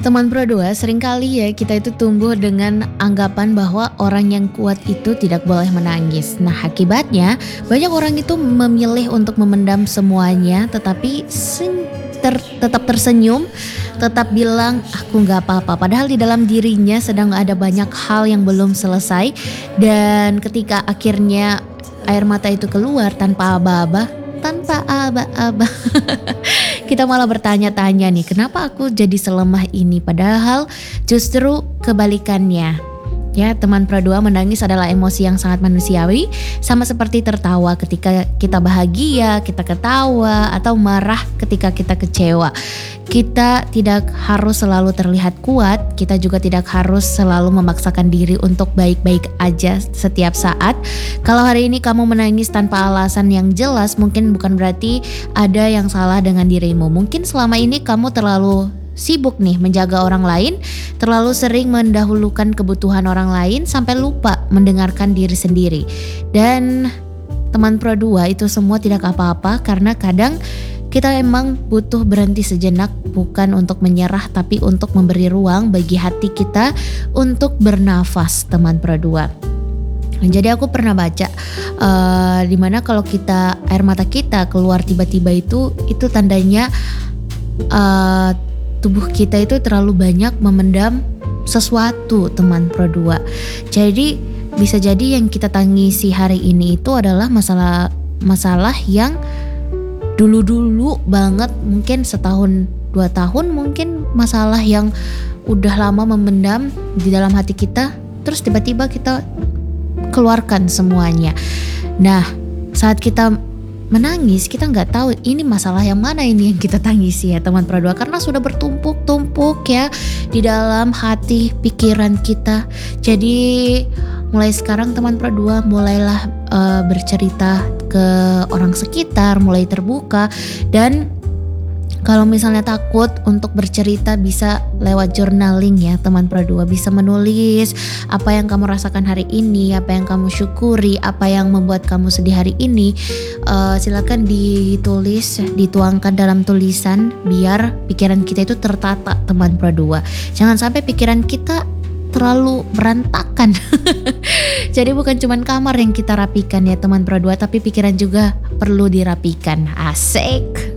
Teman Pro 2, seringkali ya kita itu tumbuh dengan anggapan bahwa orang yang kuat itu tidak boleh menangis. Nah, akibatnya banyak orang itu memilih untuk memendam semuanya tetapi tetap tersenyum, tetap bilang aku nggak apa-apa. Padahal di dalam dirinya sedang ada banyak hal yang belum selesai, dan ketika akhirnya air mata itu keluar tanpa aba-aba, kita malah bertanya-tanya nih, kenapa aku jadi selemah ini? Padahal justru kebalikannya. Ya, teman Pro 2, menangis adalah emosi yang sangat manusiawi, sama seperti tertawa ketika kita bahagia, kita ketawa, atau marah ketika kita kecewa. Kita tidak harus selalu terlihat kuat, kita juga tidak harus selalu memaksakan diri untuk baik-baik aja setiap saat. Kalau hari ini kamu menangis tanpa alasan yang jelas, mungkin bukan berarti ada yang salah dengan dirimu. Mungkin selama ini kamu terlalu sibuk nih menjaga orang lain, terlalu sering mendahulukan kebutuhan orang lain sampai lupa mendengarkan diri sendiri. Dan teman Pro 2, itu semua tidak apa-apa, karena kadang kita emang butuh berhenti sejenak, bukan untuk menyerah tapi untuk memberi ruang bagi hati kita untuk bernafas, teman Pro 2. Jadi aku pernah baca dimana kalau kita air mata kita keluar tiba-tiba itu tandanya tubuh kita itu terlalu banyak memendam sesuatu, teman Pro 2. Jadi bisa jadi yang kita tangisi hari ini itu adalah masalah yang dulu banget, mungkin setahun 2 tahun, mungkin masalah yang udah lama memendam di dalam hati kita, terus tiba-tiba kita keluarkan semuanya. Nah, saat kita menangis, kita nggak tahu ini masalah yang mana ini yang kita tangisi ya, teman Pro 2, karena sudah bertumpuk-tumpuk ya di dalam hati pikiran kita. Jadi mulai sekarang teman Pro 2, mulailah bercerita ke orang sekitar, mulai terbuka. Dan kalau misalnya takut untuk bercerita, bisa lewat journaling ya teman Pro 2. Bisa menulis apa yang kamu rasakan hari ini, apa yang kamu syukuri, apa yang membuat kamu sedih hari ini. Silakan ditulis, dituangkan dalam tulisan biar pikiran kita itu tertata, teman Pro 2. Jangan sampai pikiran kita terlalu berantakan. Jadi bukan cuma kamar yang kita rapikan ya teman Pro 2, tapi pikiran juga perlu dirapikan. Asik.